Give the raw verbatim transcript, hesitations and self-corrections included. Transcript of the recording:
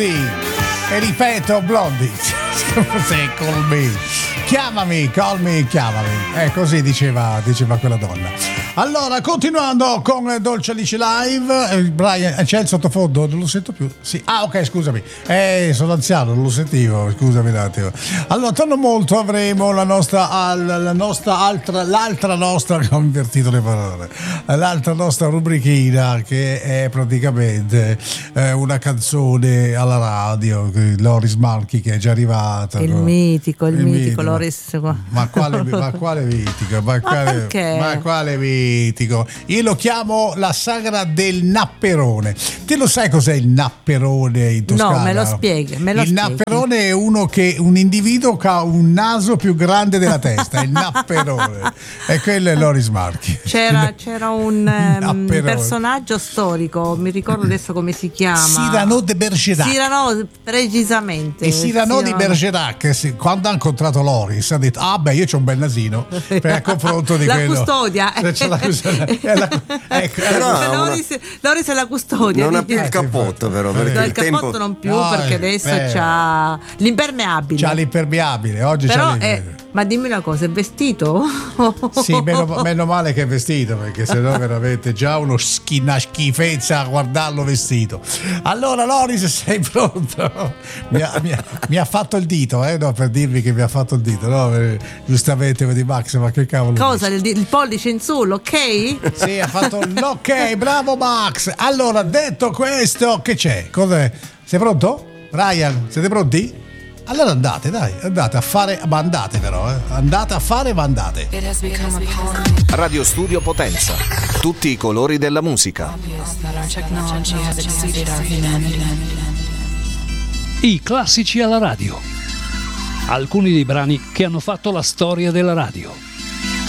Blondie. E ripeto, Blondie. Sei call me. Chiamami, call me, chiamami. Eh, così diceva, diceva quella donna. Allora, continuando con Dolce Alice Live, eh, Brian, c'è il sottofondo? Non lo sento più. Sì. Ah, ok, scusami. Eh, sono anziano, non lo sentivo. Scusami un attimo. Allora, torno molto, avremo la nostra, la nostra altra, l'altra nostra, ho invertito le parole, l'altra nostra rubrichina che è praticamente eh, una canzone alla radio, Loris Marchi che è già arrivata. Il no? mitico, il, il mitico, mitico Loris. Ma quale, ma quale mitico? Ma quale, ma, ma quale mitico? Io lo chiamo la sagra del napperone. Te lo sai cos'è il napperone in Toscana? No, me lo spieghi. Me lo il spieghi. napperone è uno che un individuo che ha un naso più grande della testa, il napperone. E quello è Loris Marchi. C'era, c'era un um, personaggio storico, mi ricordo adesso come si chiama. Cyrano de Bergerac. Cyrano, precisamente. E Cyrano, Cyrano di Bergerac, quando ha incontrato Loris, ha detto: ah, beh, io c'ho un bel nasino. Per confronto di la quello. Custodia. La custodia. È la, ecco, però è Loris, Loris è la custodia. Non ha più il cappotto, però. Perché no, il, il cappotto tempo... non più, no, perché adesso beh, c'ha l'impermeabile. C'ha l'impermeabile, oggi però c'ha è, ma dimmi una cosa, è vestito? Sì, meno, meno male che è vestito, perché sennò veramente già uno schi, una schifezza a guardarlo vestito. Allora Loris, sei pronto? Mi ha, mi ha, mi ha fatto il dito, eh, no, per dirvi che mi ha fatto il dito, no? Giustamente vedi Max, ma che cavolo. Cosa? Il, il pollice in su, l'ok? Sì, ha fatto l'ok, bravo Max. Allora, detto questo, che c'è? Cos'è? Sei pronto? Brian, siete pronti? Allora andate, dai, andate a fare, ma andate però, eh. Andate a fare, ma andate. Radio Studio Potenza, tutti i colori della musica. I classici alla radio. Alcuni dei brani che hanno fatto la storia della radio.